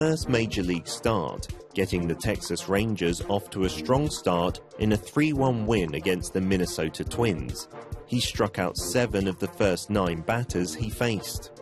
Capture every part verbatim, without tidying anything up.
First major league start, getting the Texas Rangers off to a strong start in a three one win against the Minnesota Twins. He struck out seven of the first nine batters he faced.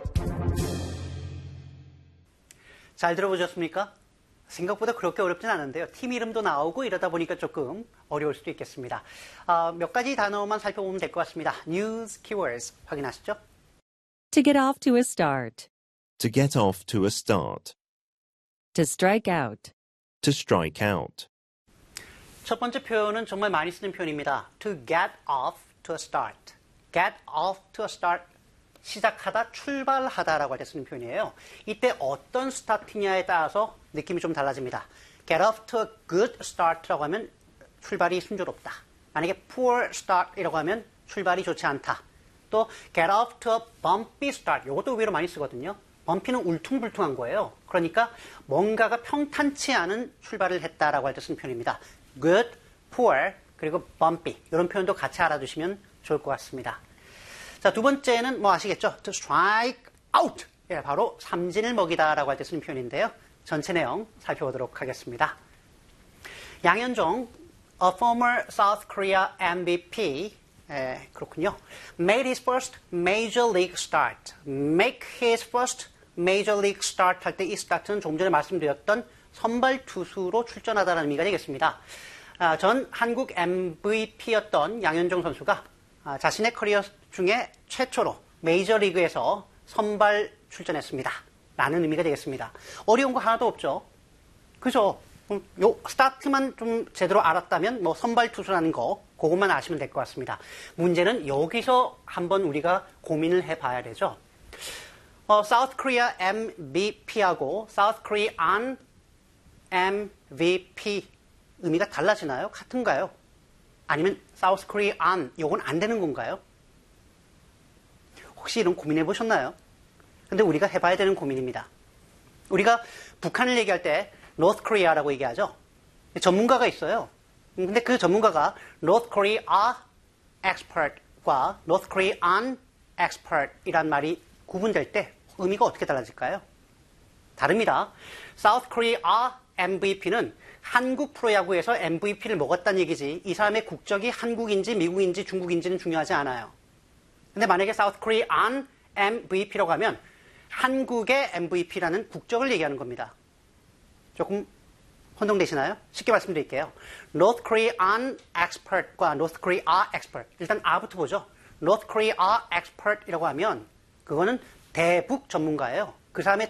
잘 들어보셨습니까? 생각보다 그렇게 어렵진 않은데요. 팀 이름도 나오고 이러다 보니까 조금 어려울 수도 있겠습니다. 어, 몇 가지 단어만 살펴보면 될 것 같습니다. News keywords 확인하시죠? To get off to a start. To get off to a start. To strike out. To strike out. 첫 번째 표현은 정말 많이 쓰는 표현입니다. To get off to a start. Get off to a start. 시작하다, 출발하다라고 할 때 쓰는 표현이에요. 이때 어떤 스타트냐에 따라서 느낌이 좀 달라집니다. Get off to a good start라고 하면 출발이 순조롭다. 만약에 poor start이라고 하면 출발이 좋지 않다. 또 get off to a bumpy start. 이것도 의외로 많이 쓰거든요. bumpy는 울퉁불퉁한 거예요. 그러니까 뭔가가 평탄치 않은 출발을 했다라고 할 때 쓰는 표현입니다. good, poor, 그리고 bumpy. 이런 표현도 같이 알아두시면 좋을 것 같습니다. 자, 두 번째는 뭐 아시겠죠? To strike out. 예, 바로 삼진을 먹이다라고 할 때 쓰는 표현인데요. 전체 내용 살펴보도록 하겠습니다. 양현종, a former South Korea 엠 브이 피, 예, 그렇군요. Made his first major league start. Make his first major league start 할 때 이 start는 조금 전에 말씀드렸던 선발 투수로 출전하다라는 의미가 되겠습니다. 아, 전 한국 엠 브이 피였던 양현종 선수가 아, 자신의 커리어 중에 최초로 메이저리그에서 선발 출전했습니다. 라는 의미가 되겠습니다. 어려운 거 하나도 없죠. 그죠? 요 스타트만 좀 제대로 알았다면 뭐 선발 투수라는 거 그것만 아시면 될 것 같습니다. 문제는 여기서 한번 우리가 고민을 해봐야 되죠. 어, South Korea 엠 브이 피하고 South Korean 엠 브이 피 의미가 달라지나요? 같은가요? 아니면 South Korean 이건 안 되는 건가요? 혹시 이런 고민해 보셨나요? 근데 우리가 해봐야 되는 고민입니다. 우리가 북한을 얘기할 때 North Korea라고 얘기하죠. 전문가가 있어요. 근데 그 전문가가 North Korea expert과 North Korean expert이란 말이 구분될 때 의미가 어떻게 달라질까요? 다릅니다. South Korea 엠 브이 피는 한국 프로야구에서 엠 브이 피를 먹었다는 얘기지 이 사람의 국적이 한국인지 미국인지 중국인지는 중요하지 않아요. 근데 만약에 South Korean 엠 브이 피라고 하면 한국의 엠 브이 피라는 국적을 얘기하는 겁니다. 조금 혼동되시나요? 쉽게 말씀드릴게요. North Korean expert과 North Korea expert. 일단 A부터 보죠. North Korea expert이라고 하면 그거는 대북 전문가예요. 그 사람의